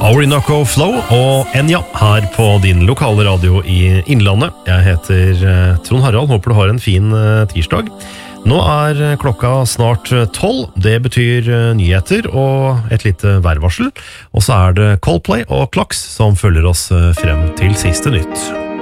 Orinoco Flow og Enya her på din lokale radio i Innlandet. Jeg heter Trond Harald, håper du har en fin tirsdag. Nå klokka snart 12, det betyr nyheter og et lite værvarsel. Og så det Coldplay og Klaks som følger oss frem til siste nytt.